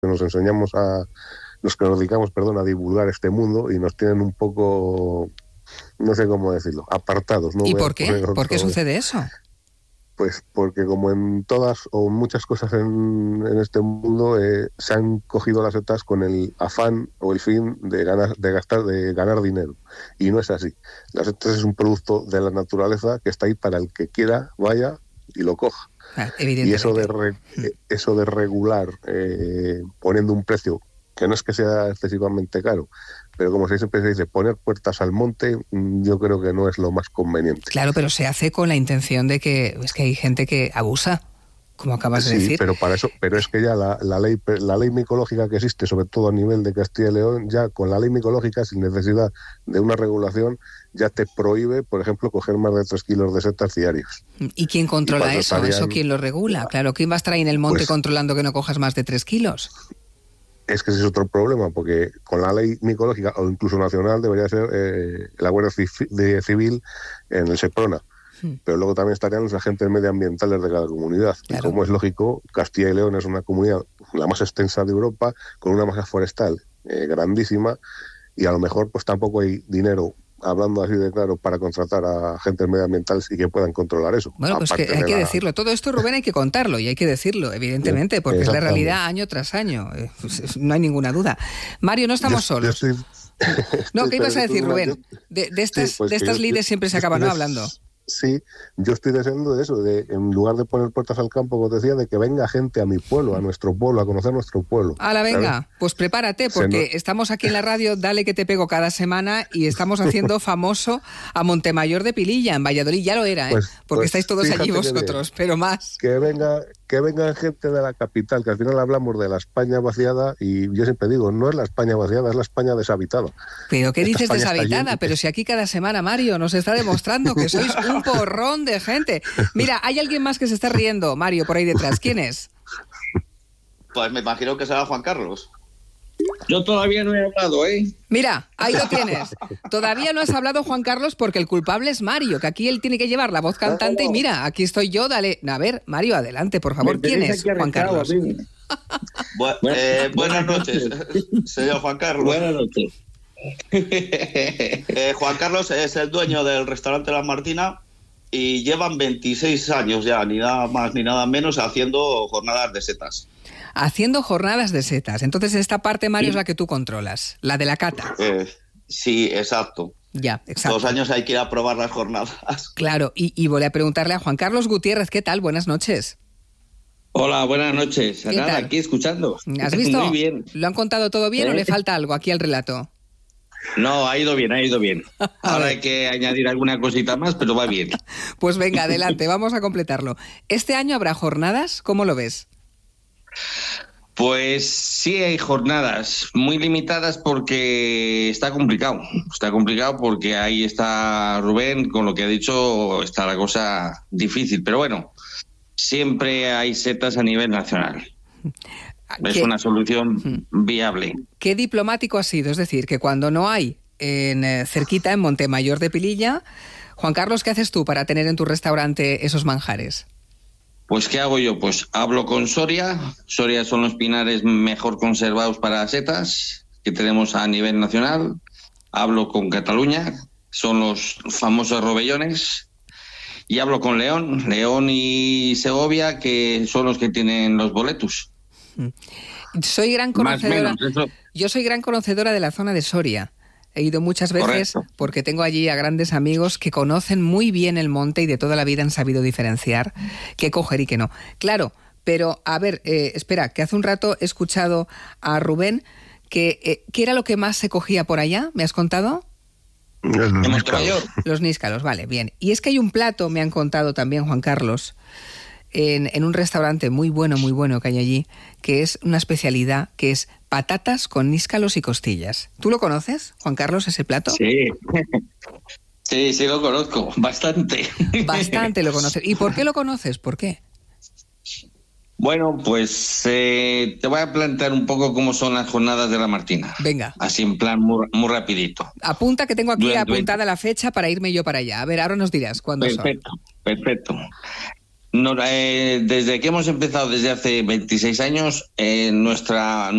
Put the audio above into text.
nos enseñamos los que nos dedicamos, a divulgar este mundo y nos tienen un poco, no sé cómo decirlo, apartados, ¿no? ¿Y por qué? ¿Por qué sucede eso? Pues porque como en todas o muchas cosas en este mundo se han cogido las setas con el afán o el fin de ganar dinero, y no es así. Las setas es un producto de la naturaleza que está ahí para el que quiera, vaya y lo coja. Y eso de regular poniendo un precio que no es que sea excesivamente caro, pero como siempre se dice, poner puertas al monte, yo creo que no es lo más conveniente. Claro, pero se hace con la intención de que es que hay gente que abusa, como acabas de decir. Pero es que ya la ley micológica que existe, sobre todo a nivel de Castilla y León, ya con la ley micológica, sin necesidad de una regulación, ya te prohíbe, por ejemplo, coger más de 3 kilos de setas diarios. ¿Y quién controla eso? ¿Eso quién lo regula? Claro, ¿quién va a estar ahí en el monte controlando que no cojas más de 3 kilos? Es que ese es otro problema, porque con la ley micológica o incluso nacional debería ser la Guardia Civil en el Seprona. Pero luego también estarían los agentes medioambientales de cada comunidad. Claro. Y como es lógico, Castilla y León es una comunidad la más extensa de Europa, con una masa forestal grandísima, y a lo mejor pues tampoco hay dinero, hablando así de claro, para contratar a agentes medioambientales y que puedan controlar eso. Bueno, pues que hay que decirlo. Todo esto, Rubén, hay que contarlo y hay que decirlo, evidentemente, porque es la realidad año tras año. No hay ninguna duda. Mario, no estamos solos. No, ¿qué ibas a decir, Rubén? De estas lides siempre se acaban hablando. Sí, yo estoy deseando de eso, de en lugar de poner puertas al campo, como te decía, de que venga gente a mi pueblo, a nuestro pueblo, a conocer nuestro pueblo. ¡Hala, venga! Pues prepárate, porque estamos aquí en la radio, dale que te pego cada semana, y estamos haciendo famoso a Montemayor de Pililla, en Valladolid. Ya lo era, porque estáis todos allí vosotros, pero más. Que venga gente de la capital, que al final hablamos de la España vaciada, y yo siempre digo, no es la España vaciada, es la España deshabitada. ¿Pero qué dices deshabitada? Pero si aquí cada semana, Mario, nos está demostrando que sois un porrón de gente. Mira, hay alguien más que se está riendo, Mario, por ahí detrás. ¿Quién es? Pues me imagino que será Juan Carlos. Yo todavía no he hablado, ¿eh? Mira, ahí lo tienes. Todavía no has hablado, Juan Carlos, porque el culpable es Mario, que aquí él tiene que llevar la voz cantante. Y mira, aquí estoy yo, dale. A ver, Mario, adelante, por favor. ¿Quién es Juan Carlos? Buenas noches, señor Juan Carlos. Buenas noches. Juan Carlos es el dueño del restaurante La Martina y llevan 26 años ya, ni nada más ni nada menos, haciendo jornadas de setas. Haciendo jornadas de setas. Entonces esta parte, Mario, es la que tú controlas, la de la cata. Sí, exacto. Ya, exacto. 2 años hay que ir a probar las jornadas. Claro, y voy a preguntarle a Juan Carlos Gutiérrez, ¿qué tal? Buenas noches. Hola, buenas noches. Nada, aquí escuchando. ¿Has visto? Muy bien. ¿Lo han contado todo bien o le falta algo aquí al relato? No, ha ido bien, ha ido bien. Ahora hay que añadir alguna cosita más, pero va bien. Pues venga, adelante, vamos a completarlo. ¿Este año habrá jornadas? ¿Cómo lo ves? Pues sí hay jornadas muy limitadas porque está complicado. Está complicado porque ahí está Rubén, con lo que ha dicho está la cosa difícil. Pero bueno, siempre hay setas a nivel nacional. Es una solución viable. ¿Qué diplomático ha sido? Es decir, que cuando no hay cerquita, en Montemayor de Pililla, Juan Carlos, ¿qué haces tú para tener en tu restaurante esos manjares? Pues ¿qué hago yo? Pues hablo con Soria. Soria son los pinares mejor conservados para setas que tenemos a nivel nacional. Hablo con Cataluña, son los famosos robellones. Y hablo con León y Segovia, que son los que tienen los boletus. Soy gran conocedora. Yo soy gran conocedora de la zona de Soria. He ido muchas veces. Correcto. Porque tengo allí a grandes amigos que conocen muy bien el monte y de toda la vida han sabido diferenciar qué coger y qué no. Claro, pero a ver, espera, que hace un rato he escuchado a Rubén que ¿qué era lo que más se cogía por allá? ¿Me has contado? Los níscalos, vale, bien. Y es que hay un plato, me han contado también, Juan Carlos, en un restaurante muy bueno que hay allí, que es una especialidad, que es patatas con níscalos y costillas. ¿Tú lo conoces, Juan Carlos, ese plato? Sí, sí lo conozco, bastante. Bastante lo conoces. ¿Y por qué lo conoces? ¿Por qué? Bueno, pues te voy a plantear un poco cómo son las jornadas de La Martina. Venga. Así en plan muy rapidito. Apunta, que tengo aquí apuntada la fecha para irme yo para allá. A ver, ahora nos dirás cuándo son. Perfecto. Desde que hemos empezado, desde hace 26 años, nuestra